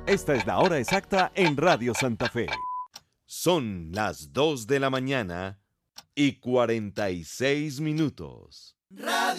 Esta es la hora exacta en Radio Santa Fe. Son las 2 de la mañana y 46 minutos.